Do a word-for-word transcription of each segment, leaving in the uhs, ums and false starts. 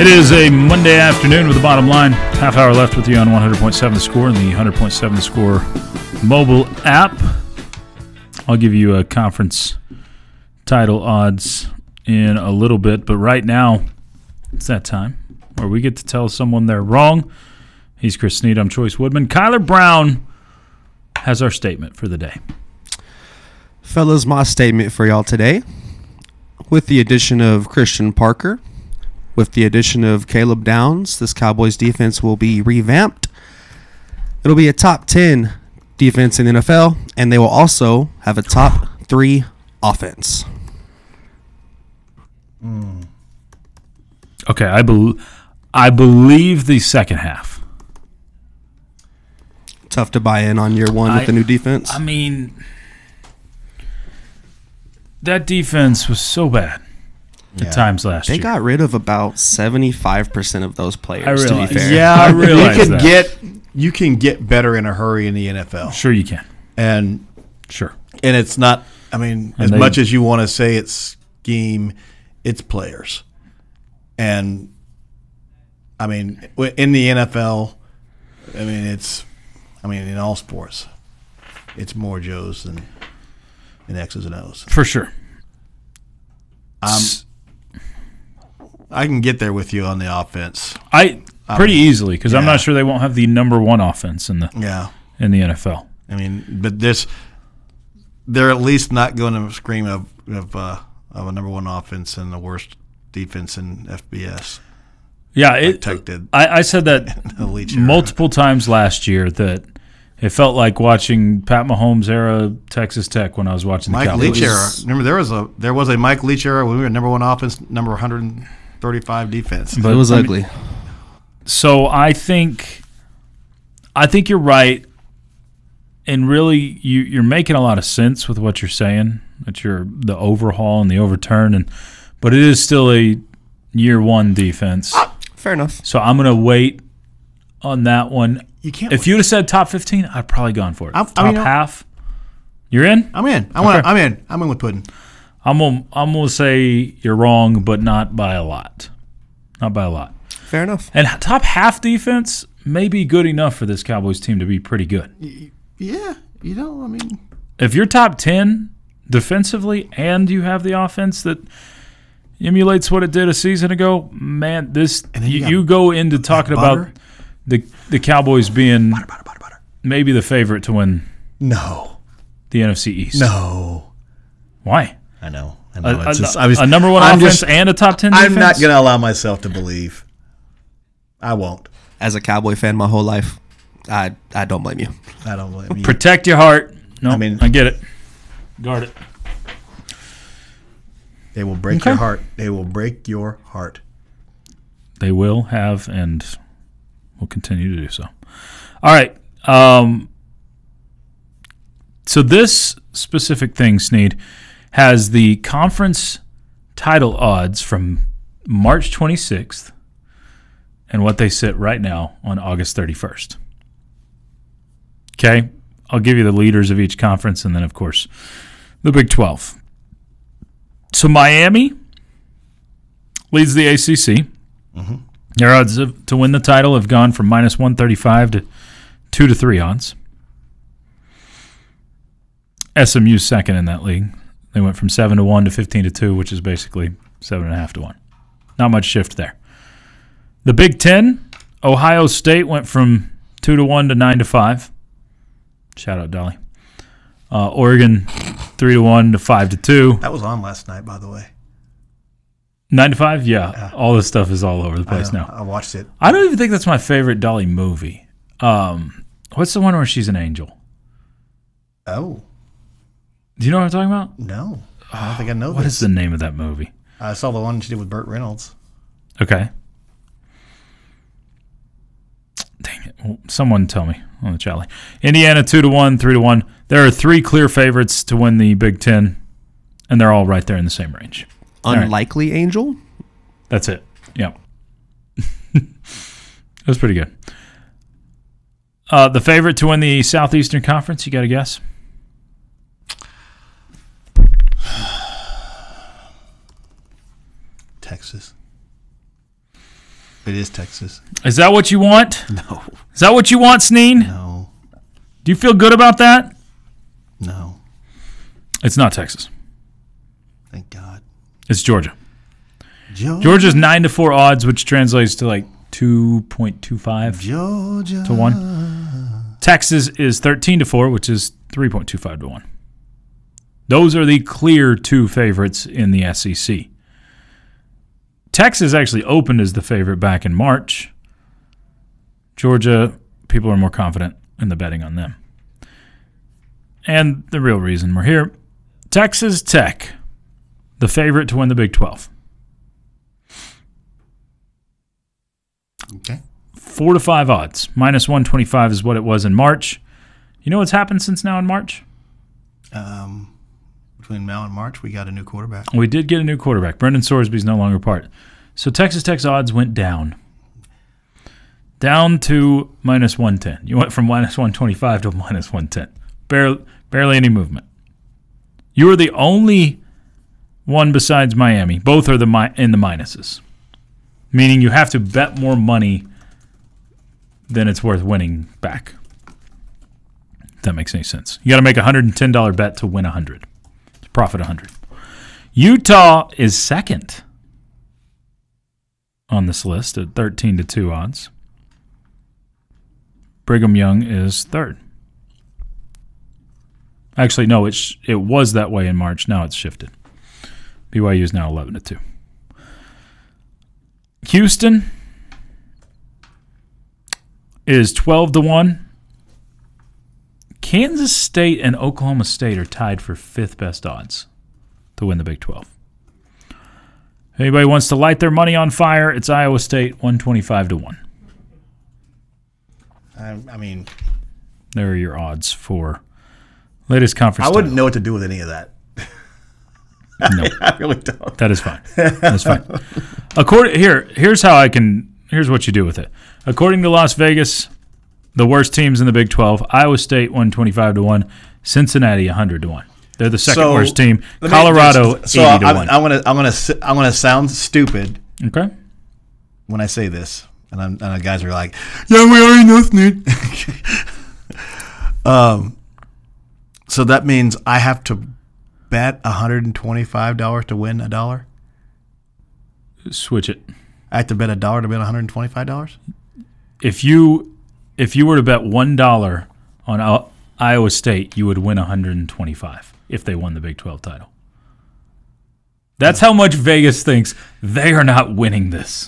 It is a Monday afternoon with the bottom line. Half hour left with you on one hundred point seven The Score and the one hundred point seven The Score mobile app. I'll give you a conference title odds in a little bit, but right now it's that time where we get to tell someone they're wrong. He's Chris Snead. I'm Choice Woodman. Kyler Brown has our statement for the day. Fellas, my statement for y'all today, with the addition of Christian Parker, with the addition of Caleb Downs, this Cowboys defense will be revamped. It'll be a top ten defense in the N F L, and they will also have a top three offense. Mm. Okay, I, be- I believe the second half. Tough to buy in on year one I, with the new defense. I mean, that defense was so bad. At yeah. times last they year. They got rid of about seventy-five percent of those players, I realize, to be fair. Yeah, I realize you can that. Get, you can get better in a hurry in the N F L. Sure you can. And sure. And it's not, I mean, and as they, much as you want to say it's scheme, it's players. And, I mean, in the N F L, I mean, it's, I mean, in all sports, it's more Joes than, than X's and O's. For sure. Um. I can get there with you on the offense. I pretty um, easily because yeah. I'm not sure they won't have the number one offense in the yeah. in the N F L. I mean, but this they're at least not going to scream of of, uh, of a number one offense and the worst defense in F B S. Yeah, it, Tech did. I, I said that multiple times last year that it felt like watching Pat Mahomes era Texas Tech when I was watching Mike the Cowboys. Leach era. Remember there was a there was a Mike Leach era when we were number one offense, number one hundred thirty-five defense. But it was ugly. I mean, so I think I think you're right, and really you, you're making a lot of sense with what you're saying. That you're the overhaul and the overturn, and but it is still a year one defense. Fair enough. So I'm gonna wait on that one. You can't. If you'd have said top fifteen, I'd probably gone for it. I'm, top I mean, half. You're in. I'm in. I okay. want. I'm in. I'm in with Puddin'. I'm gonna, I'm gonna say you're wrong, but not by a lot. Not by a lot. Fair enough. And top half defense may be good enough for this Cowboys team to be pretty good. Yeah, you know, I mean, if you're top ten defensively and you have the offense that emulates what it did a season ago, man, this you, you, you go into talking about the the Cowboys being butter, butter, butter, butter. maybe the favorite to win. No, the N F C East. No, why? I know. I know. A, it's a, just, I was, a number one I'm offense just, and a top ten defense? I'm not going to allow myself to believe. I won't. As a Cowboy fan my whole life, I I don't blame you. I don't blame you. Protect your heart. No, I mean, I get it. Guard it. They will break okay. your heart. They will break your heart. They will have and will continue to do so. All right. Um, so this specific thing, Snead, has the conference title odds from March twenty-sixth and what they sit right now on August thirty-first. Okay? I'll give you the leaders of each conference and then, of course, the Big twelve. So Miami leads the A C C. Mm-hmm. Their odds of, to win the title have gone from minus one thirty-five to two to three odds. S M U's second in that league. They went from seven to one to fifteen to two, which is basically seven and a half to one. Not much shift there. The Big Ten, Ohio State went from two to one to nine to five. Shout out Dolly. Uh, Oregon, three to one to five to two. That was on last night, by the way. Nine to five, yeah. yeah. All this stuff is all over the place I now. I watched it. I don't even think that's my favorite Dolly movie. Um, what's the one where she's an angel? Oh. Do you know what I'm talking about? No. I don't think I know What this. is the name of that movie? I saw the one she did with Burt Reynolds. Okay. Dang it. Well, someone tell me on the chat line. Indiana two to one, three to one. There are three clear favorites to win the Big Ten, and they're all right there in the same range. Unlikely right. Angel? That's it. Yeah. That was pretty good. Uh, the favorite to win the Southeastern Conference, you got to guess? Texas. It is Texas. Is that what you want? No. Is that what you want, Sneen? No. Do you feel good about that? No. It's not Texas. Thank God. It's Georgia. Georgia. Georgia's nine to four odds, which translates to like two point two five Georgia. to one. Texas is thirteen to four, which is three point two five to one. Those are the clear two favorites in the S E C. Texas actually opened as the favorite back in March. Georgia, people are more confident in the betting on them. And the real reason we're here, Texas Tech, the favorite to win the Big twelve. Okay. Four to five odds. Minus one twenty-five is what it was in March. You know what's happened since now in March? Um, between now and March, we got a new quarterback. We did get a new quarterback. Brendan Sorsby's no longer part. So Texas Tech's odds went down. Down to minus one ten. You went from minus one twenty-five to minus one ten. Barely, barely any movement. You are the only one besides Miami. Both are the mi- in the minuses. Meaning you have to bet more money than it's worth winning back. If that makes any sense. You got to make a one hundred ten dollars bet to win one hundred. To profit one hundred. Utah is second on this list at thirteen to two odds. Brigham Young is third. Actually, no, it, sh- it was that way in March. Now it's shifted. B Y U is now eleven to two. Houston is twelve to one. Kansas State and Oklahoma State are tied for fifth best odds to win the Big twelve. If anybody wants to light their money on fire, it's Iowa State, one twenty-five to one. I, I mean, there are your odds for latest conference. I wouldn't title. know what to do with any of that. No, I really don't. That is fine. That's fine. According here, here's how I can. Here's what you do with it. According to Las Vegas, the worst teams in the Big twelve: Iowa State one twenty-five to one, Cincinnati one hundred to one. They're the second So, worst team. let me Colorado just- so eighty to I'm, one. I'm gonna I'm gonna I'm gonna sound stupid Okay. when I say this, and, I'm, and the guys are like, "Yeah, we already know, Sneed." um, so that means I have to bet one hundred twenty-five dollars to win a dollar. Switch it. I have to bet a dollar to win one hundred twenty-five dollars. If you if you were to bet one dollar on I- Iowa State, you would win one hundred twenty-five if they won the Big twelve title. That's how much Vegas thinks they are not winning this.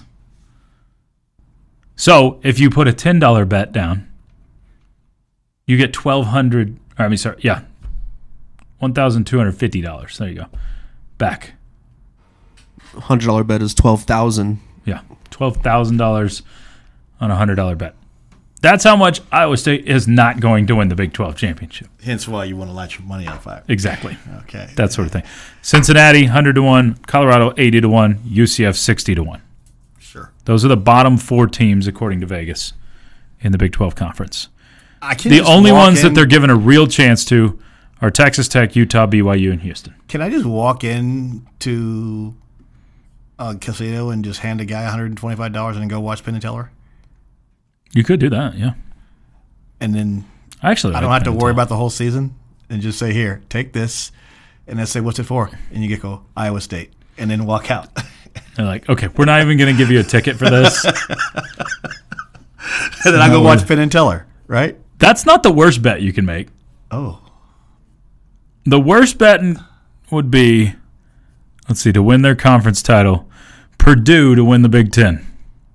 So if you put a ten dollar bet down, you get twelve hundred. Or I mean, sorry, yeah, one thousand two hundred fifty dollars. There you go, back. one hundred dollars bet is twelve thousand dollars. Yeah, twelve thousand dollars on a one hundred dollar bet. That's how much Iowa State is not going to win the Big twelve championship. Hence why you want to light your money on fire. Exactly. Okay. That sort of thing. Cincinnati, one hundred to one. Colorado, eighty to one. U C F, sixty to one. Sure. Those are the bottom four teams, according to Vegas, in the Big twelve Conference. I can The just only walk ones in, that they're given a real chance to are Texas Tech, Utah, B Y U, and Houston. Can I just walk in to a casino and just hand a guy one hundred twenty-five dollars and then go watch Penn and Teller? You could do that, yeah. And then Actually, I don't have to worry about the whole season and just say, here, take this. And then say, what's it for? And you get go, Iowa State. And then walk out. They're like, okay, we're not even going to give you a ticket for this. And then I go watch Penn and Teller, right? That's not the worst bet you can make. Oh. The worst bet would be, let's see, to win their conference title, Purdue to win the Big Ten.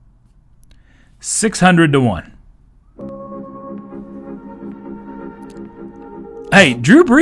six hundred to one. Hey, Drew Brees